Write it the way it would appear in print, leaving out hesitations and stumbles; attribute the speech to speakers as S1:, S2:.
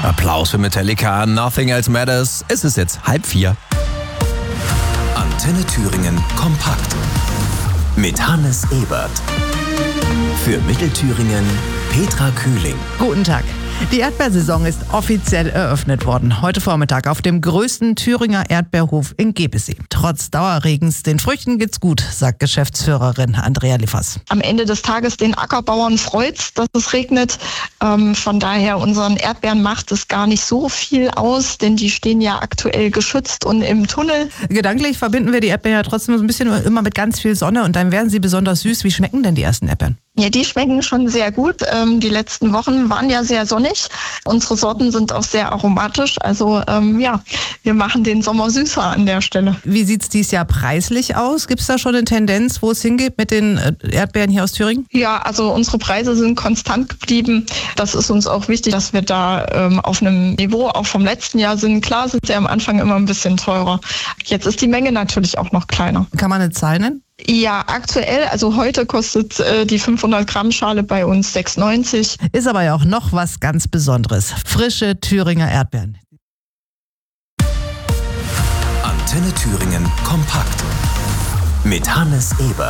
S1: Applaus für Metallica, Nothing Else Matters. Es ist jetzt 3:30.
S2: Antenne Thüringen kompakt mit Hannes Ebert. Für Mittelthüringen Petra Kühling.
S3: Guten Tag. Die Erdbeersaison ist offiziell eröffnet worden. Heute Vormittag auf dem größten Thüringer Erdbeerhof in Gebesee. Trotz Dauerregens, den Früchten geht's gut, sagt Geschäftsführerin Andrea Liffers.
S4: Am Ende des Tages den Ackerbauern freut's, dass es regnet. Von daher unseren Erdbeeren macht es gar nicht so viel aus, denn die stehen ja aktuell geschützt und im Tunnel.
S3: Gedanklich verbinden wir die Erdbeeren ja trotzdem so ein bisschen immer mit ganz viel Sonne und dann werden sie besonders süß. Wie schmecken denn die ersten Erdbeeren?
S4: Ja, die schmecken schon sehr gut. Die letzten Wochen waren ja sehr sonnig. Unsere Sorten sind auch sehr aromatisch. Also wir machen den Sommer süßer an der Stelle.
S3: Wie sieht's dieses Jahr preislich aus? Gibt's da schon eine Tendenz, wo es hingeht mit den Erdbeeren hier aus Thüringen?
S4: Ja, also unsere Preise sind konstant geblieben. Das ist uns auch wichtig, dass wir da auf einem Niveau auch vom letzten Jahr sind. Klar sind sie am Anfang immer ein bisschen teurer. Jetzt ist die Menge natürlich auch noch kleiner.
S3: Kann man eine Zahl nennen?
S4: Ja, aktuell, also heute kostet die 500 Gramm Schale bei uns 6,90.
S3: Ist aber ja auch noch was ganz Besonderes. Frische Thüringer Erdbeeren.
S2: Antenne Thüringen kompakt mit Hannes Ebert.